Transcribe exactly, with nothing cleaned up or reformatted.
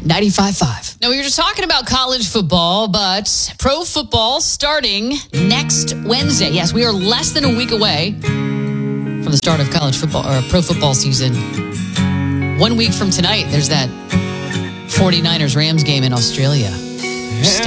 ninety-five point five. Now, we were just talking about college football, but pro football starting next Wednesday. Yes, we are less than a week away from the start of college football or pro football season. One week from tonight, there's that forty-niners Rams game in Australia.